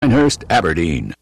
Pinehurst, Aberdeen.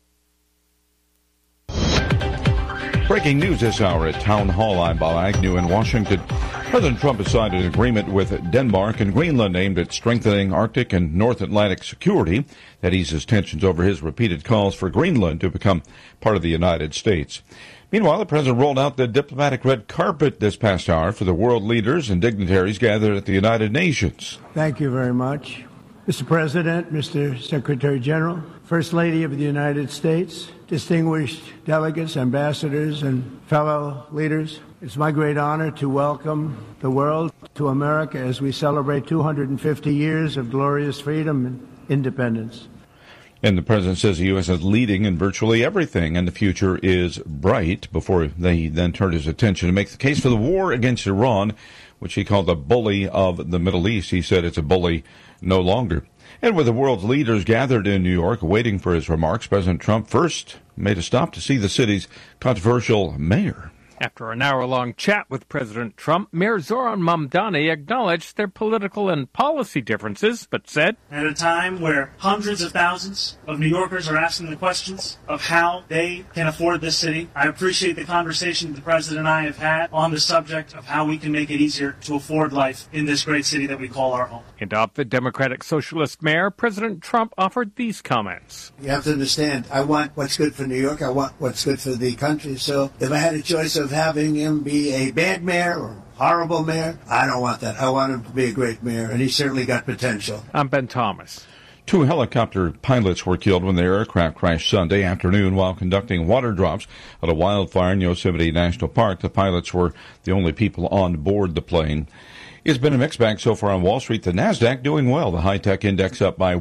Breaking news this hour at Town Hall. I'm Bob Agnew in Washington. President Trump has signed an agreement with Denmark and Greenland aimed at strengthening Arctic and North Atlantic security that eases tensions over his repeated calls for Greenland to become part of the United States. Meanwhile, the president rolled out the diplomatic red carpet this past hour for the world leaders and dignitaries gathered at the United Nations. Thank you very much. Mr. President, Mr. Secretary General, First Lady of the United States, distinguished delegates, ambassadors, and fellow leaders, it's my great honor to welcome the world to America as we celebrate 250 years of glorious freedom and independence. And the president says the U.S. is leading in virtually everything, and the future is bright, before he then turned his attention to make the case for the war against Iran, which he called the bully of the Middle East. He said it's a bully no longer. And with the world's leaders gathered in New York waiting for his remarks, President Trump first made a stop to see the city's controversial mayor. After an hour-long chat with President Trump, Mayor Zoran Mamdani acknowledged their political and policy differences, but said, at a time where hundreds of thousands of New Yorkers are asking the questions of how they can afford this city, I appreciate the conversation the President and I have had on the subject of how we can make it easier to afford life in this great city that we call our home. And of the Democratic Socialist mayor, President Trump offered these comments. You have to understand, I want what's good for New York. I want what's good for the country. So if I had a choice of having him be a bad mayor or horrible mayor, I don't want that. I want him to be a great mayor, and he's certainly got potential. I'm Ben Thomas. 2 helicopter pilots were killed when their aircraft crashed Sunday afternoon while conducting water drops at a wildfire in Yosemite National Park. The pilots were the only people on board the plane. It's been a mixed bag so far on Wall Street. The Nasdaq doing well. The high-tech index up by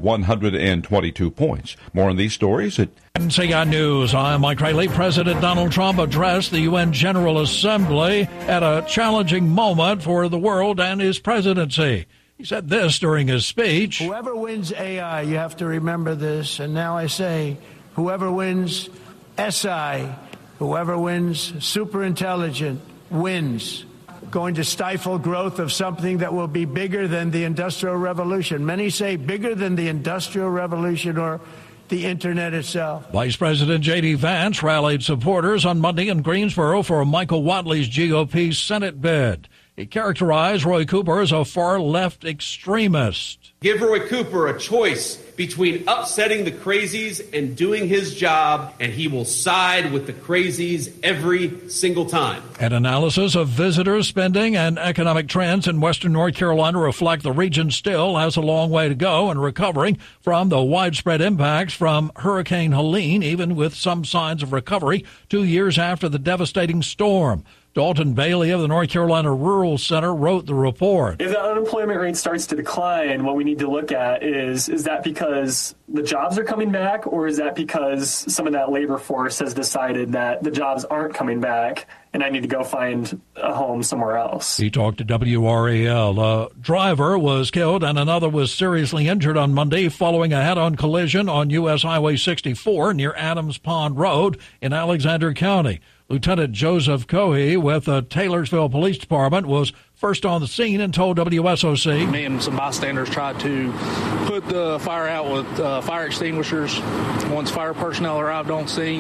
122 points. More on these stories at NCI News. I'm Mike Riley. President Donald Trump addressed the UN General Assembly at a challenging moment for the world and his presidency. He said this during his speech. Whoever wins AI, you have to remember this, and now I say, whoever wins SI, whoever wins superintelligent, wins. Going to stifle growth of something that will be bigger than the Industrial Revolution. Many say bigger than the Industrial Revolution or the Internet itself. Vice President J.D. Vance rallied supporters on Monday in Greensboro for Michael Whatley's GOP Senate bid. He characterized Roy Cooper as a far-left extremist. Give Roy Cooper a choice between upsetting the crazies and doing his job, and he will side with the crazies every single time. An analysis of visitor spending and economic trends in western North Carolina reflect the region still has a long way to go in recovering from the widespread impacts from Hurricane Helene, even with some signs of recovery 2 years after the devastating storm. Dalton Bailey of the North Carolina Rural Center wrote the report. If the unemployment rate starts to decline, what we need to look at is that because the jobs are coming back, or is that because some of that labor force has decided that the jobs aren't coming back and I need to go find a home somewhere else? He talked to WRAL. A driver was killed and another was seriously injured on Monday following a head-on collision on U.S. Highway 64 near Adams Pond Road in Alexander County. Lieutenant Joseph Cohey with the Taylorsville Police Department was first on the scene and told WSOC. Me and some bystanders tried to put the fire out with fire extinguishers. Once fire personnel arrived on scene,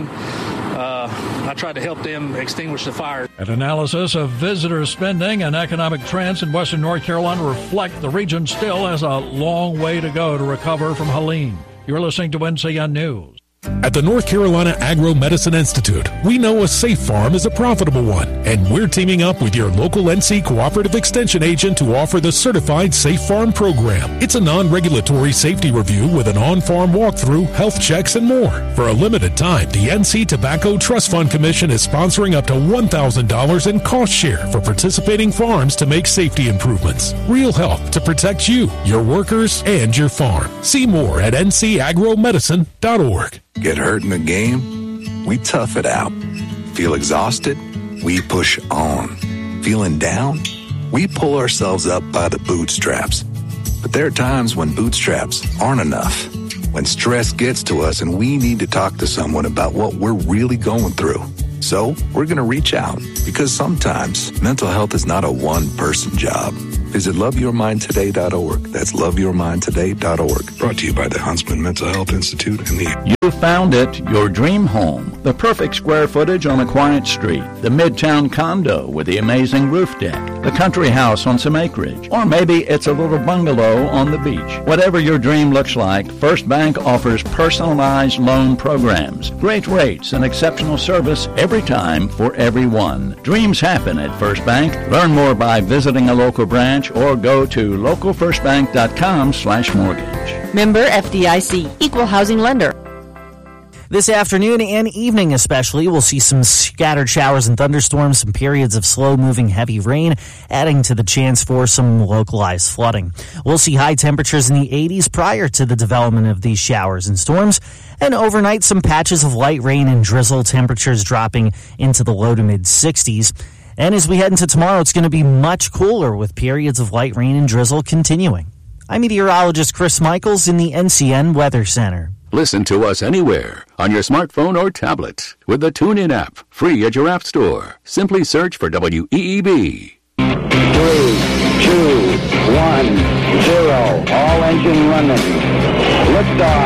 I tried to help them extinguish the fire. An analysis of visitor spending and economic trends in western North Carolina reflect the region still has a long way to go to recover from Helene. You're listening to NCN News. At the North Carolina Agro-Medicine Institute, we know a safe farm is a profitable one, and we're teaming up with your local NC Cooperative Extension agent to offer the Certified Safe Farm program. It's a non-regulatory safety review with an on-farm walkthrough, health checks, and more. For a limited time, the NC Tobacco Trust Fund Commission is sponsoring up to $1,000 in cost share for participating farms to make safety improvements. Real help to protect you, your workers, and your farm. See more at ncagromedicine.org. Get hurt in the game? We tough it out. Feel exhausted? We push on. Feeling down? We pull ourselves up by the bootstraps. But there are times when bootstraps aren't enough. When stress gets to us and we need to talk to someone about what we're really going through. So we're going to reach out because sometimes mental health is not a one-person job. Visit loveyourmindtoday.org. That's loveyourmindtoday.org. Brought to you by the Huntsman Mental Health Institute and the... You found it, your dream home. The perfect square footage on a quiet street. The Midtown condo with the amazing roof deck. The country house on some acreage. Or maybe it's a little bungalow on the beach. Whatever your dream looks like, First Bank offers personalized loan programs. Great rates and exceptional service every time for everyone. Dreams happen at First Bank. Learn more by visiting a local branch or go to localfirstbank.com/mortgage. Member FDIC, Equal Housing Lender. This afternoon and evening especially, we'll see some scattered showers and thunderstorms, some periods of slow-moving heavy rain, adding to the chance for some localized flooding. We'll see high temperatures in the 80s prior to the development of these showers and storms, and overnight some patches of light rain and drizzle, temperatures dropping into the low to mid-60s. And as we head into tomorrow, it's going to be much cooler with periods of light rain and drizzle continuing. I'm meteorologist Chris Michaels in the NCN Weather Center. Listen to us anywhere, on your smartphone or tablet, with the TuneIn app, free at your app store. Simply search for WEEB. 3, 2, 1, 0. All engine running. Liftoff.